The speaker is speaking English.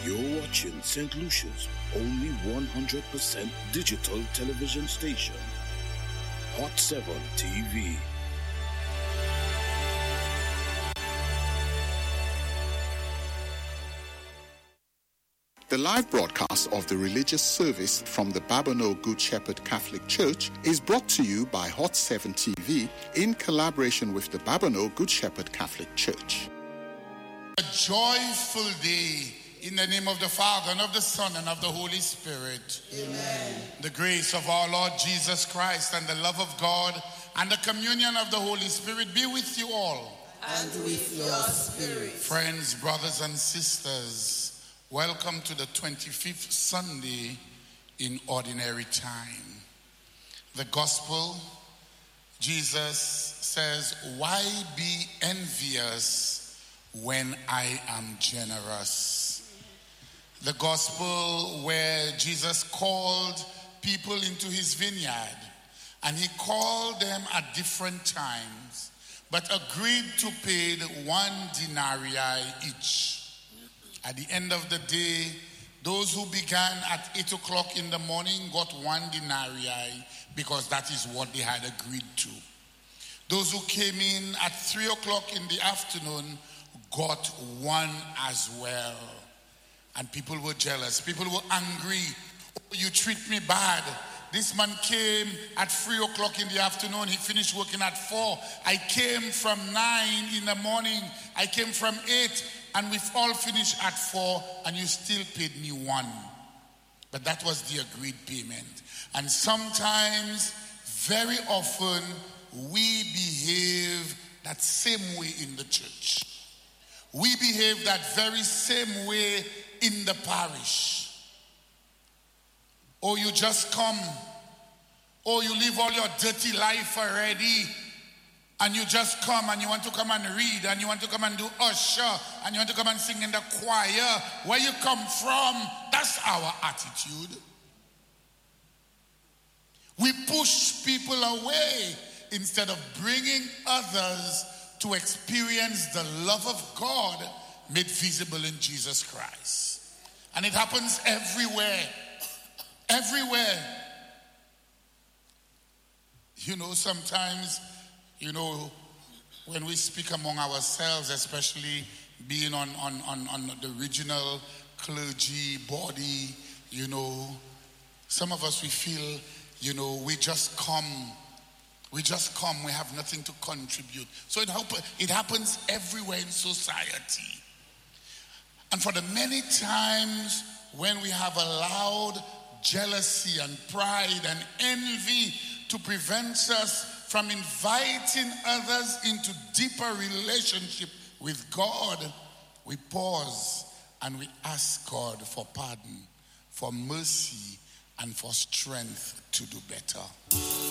You're watching St. Lucia's only 100% digital television station, Hot 7 TV. The live broadcast of the religious service from the Babonneau Good Shepherd Catholic Church is brought to you by Hot 7 TV in collaboration with the Babonneau Good Shepherd Catholic Church. A joyful day in the name of the Father and of the Son and of the Holy Spirit. Amen. The grace of our Lord Jesus Christ and the love of God and the communion of the Holy Spirit be with you all. And with your spirit. Friends, brothers and sisters, welcome to the 25th Sunday in Ordinary Time. The Gospel, Jesus says, "Why be envious when I am generous?" The Gospel where Jesus called people into his vineyard, and he called them at different times, but agreed to pay 1 denarii each. At the end of the day, those who began at 8 o'clock in the morning got 1 denarii because that is what they had agreed to. Those who came in at 3 o'clock in the afternoon got 1 as well. And people were jealous. People were angry. "Oh, you treat me bad. This man came at 3 o'clock in the afternoon. He finished working at 4. I came from 9 in the morning. I came from 8. And we've all finished at 4, and you still paid me 1. But that was the agreed payment. And sometimes, very often, we behave that same way in the church. We behave that very same way in the parish. Oh, you just come. Oh, you live all your dirty life already. And you just come and you want to come and read and you want to come and do usher and you want to come and sing in the choir. Where you come from, that's our attitude. We push people away instead of bringing others to experience the love of God made visible in Jesus Christ. And it happens everywhere. Everywhere. You know, sometimes, when we speak among ourselves, especially being on the regional clergy body, some of us, we feel, we just come, we have nothing to contribute. So it happens everywhere in society. And for the many times when we have allowed jealousy and pride and envy to prevent us from inviting others into deeper relationship with God, we pause and we ask God for pardon, for mercy, and for strength to do better.